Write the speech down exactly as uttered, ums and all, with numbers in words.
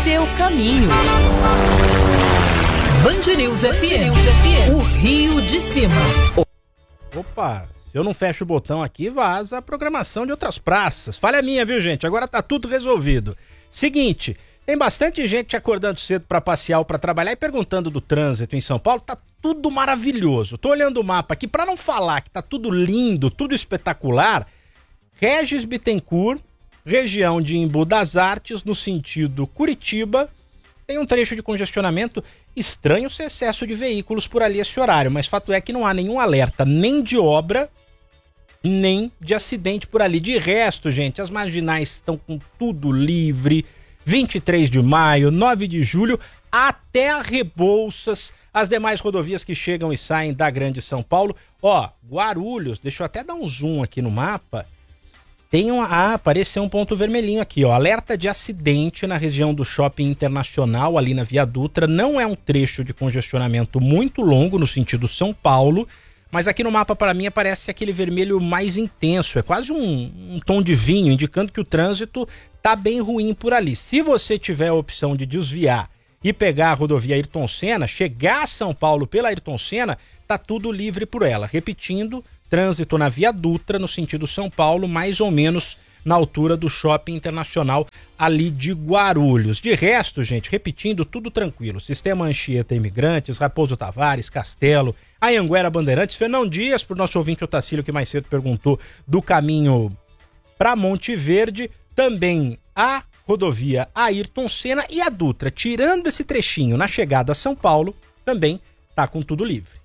seu caminho. Band News F M, o Rio de Cima. Opa, se eu não fecho o botão aqui, vaza a programação de outras praças. Falha minha, viu, gente? Agora tá tudo resolvido. Seguinte, tem bastante gente acordando cedo pra passear ou pra trabalhar e perguntando do trânsito em São Paulo. Tá tudo maravilhoso. Tô olhando o mapa aqui, pra não falar que tá tudo lindo, tudo espetacular. Regis Bittencourt, região de Embu das Artes, no sentido Curitiba, tem um trecho de congestionamento. Estranho ser excesso de veículos por ali esse horário, mas fato é que não há nenhum alerta nem de obra, nem de acidente por ali. De resto, gente, as marginais estão com tudo livre. vinte e três de maio, nove de julho, até a Rebouças, as demais rodovias que chegam e saem da Grande São Paulo. Ó, Guarulhos, deixa eu até dar um zoom aqui no mapa. Tem um, ah, apareceu um ponto vermelhinho aqui, ó. Alerta de acidente na região do Shopping Internacional, ali na Via Dutra. Não é um trecho de congestionamento muito longo no sentido São Paulo, mas aqui no mapa para mim aparece aquele vermelho mais intenso. É quase um, um tom de vinho, indicando que o trânsito tá bem ruim por ali. Se você tiver a opção de desviar e pegar a rodovia Ayrton Senna, chegar a São Paulo pela Ayrton Senna, tá tudo livre por ela. Repetindo, trânsito na Via Dutra, no sentido São Paulo, mais ou menos na altura do Shopping Internacional ali de Guarulhos. De resto, gente, repetindo, tudo tranquilo. Sistema Anchieta Imigrantes, Raposo Tavares, Castelo, Anhanguera Bandeirantes, Fernão Dias, pro nosso ouvinte Otacílio que mais cedo perguntou do caminho para Monte Verde, também a rodovia Ayrton Senna e a Dutra, tirando esse trechinho na chegada a São Paulo, também tá com tudo livre.